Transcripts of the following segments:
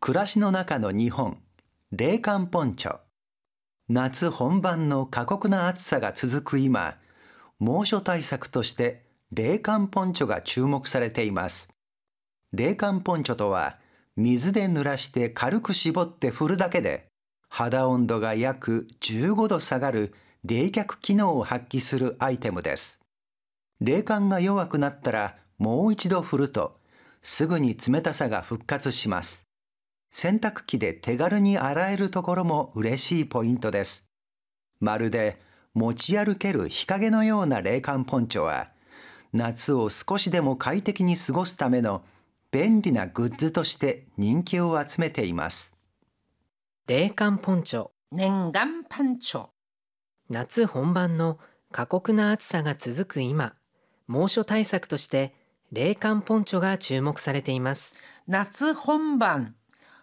暮らしの中の日本、冷感ポンチョ。夏本番の過酷な暑さが続く今、猛暑対策として冷感ポンチョが注目されています。冷感ポンチョとは、水で濡らして軽く絞って振るだけで、肌温度が約15度下がる冷却機能を発揮するアイテムです。冷感が弱くなったらもう一度振ると、すぐに冷たさが復活します。洗濯機で手軽に洗えるところも嬉しいポイントです。まるで持ち歩ける日陰のような冷感ポンチョは、夏を少しでも快適に過ごすための便利なグッズとして人気を集めています。 冷感ポンチョ。 냉감 판초。 夏本番の過酷な暑さが続く今、猛暑対策として冷感ポンチョが注目されています。 夏本番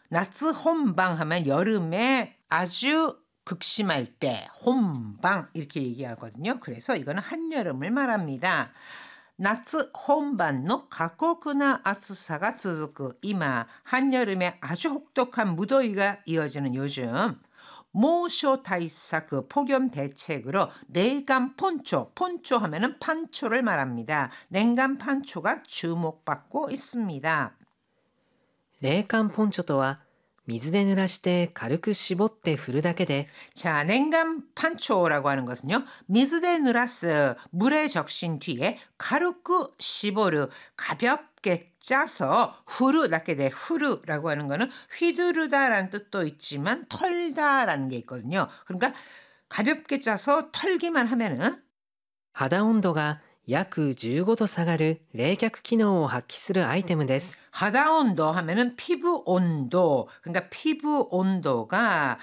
하면 여름에 아주 극심할 때 혼방 이렇게 얘기하거든요. 그래서 이거는 한여름을 말합니다.夏本番の過酷な暑さが続く今、한여름에 아주 혹독한 무더위가 이어지는 요즘, 모쇼対策, 폭염 대책으로 냉감 폰초, 폰초 하면은 판초를 말합니다. 냉감 판초가 주목받고 있습니다. 冷感ポンチョとは、水で濡らして軽く絞って振るだけで、 자, 냉감 판초라고 하는 것은요, 미즈데 누라스, 물에 적신 뒤에 가루쿠 시보르, 가볍게 짜서 후르,だけで 후르라고 하는 거는 휘두르다라는 뜻도 있지만 털다라는 게 있거든요. 그러니까 가볍게 짜서 털기만 하면은 肌温度が約15度下がる冷却機能を発揮するアイテムです。 하다 온도 하면은 피부 온도, 그러니까 피부 온도가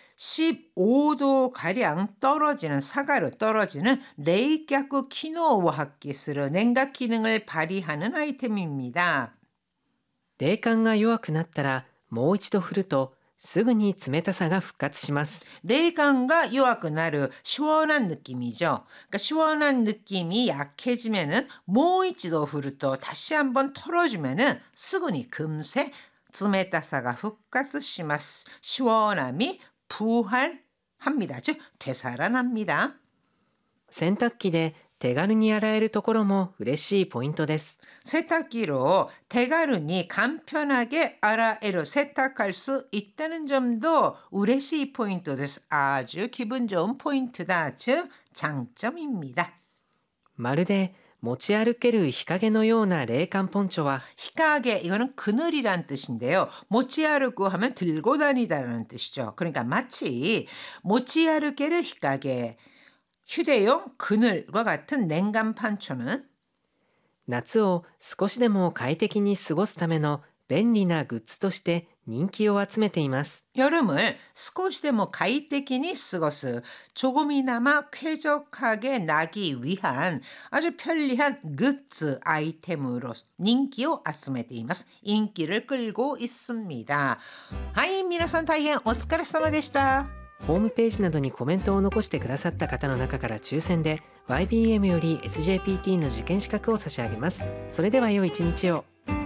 15도 가량 떨어지는, 사가로 떨어지는冷却 기능을発揮する 냉각 기능을 발휘하는 아이템입니다. 冷感が弱くなったらもう一度振るとすぐに冷たさが復活します。 冷感가弱くなる 시원한 느낌이죠. 그러니까 시원한 느낌이 약해지면은 もう一度振ると 다시 한번 털어주면은 すぐに 금세 冷たさが復活します. 시원함이 부활합니다. 즉 되살아납니다. 洗濯機で手軽に洗えるところも嬉しいポイントです。 세탁기로 대가루니 간편하게 알아에로 세탁할 수 있다는 점도 우레시 포인트です. 아주 기분 좋은 포인트다. 즉 장점입니다. まるで持ち歩ける日陰のような冷感ポンチョは 히카게 이거는 그늘이란 뜻인데요. 모치아르고 하면 들고 다니다라는 뜻이죠. 그러니까 마치 모치아르게르 히카게, 휴대용 그늘과 같은 냉감 판초는 夏を少しでも快適に過ごすための便利なグッズとして人気を集めています。 여름을 少しでも快適に過ごす, 조금이나마 쾌적하게 나기 위한 아주 편리한 굿즈 아이템으로 인기를 集めています. 인기를 끌고 있습니다. はい、皆さん大変お疲れ様でした。 ホームページなどにコメントを残してくださった方の中から抽選で YBM より SJPT の受験資格を差し上げます。それでは良い一日を。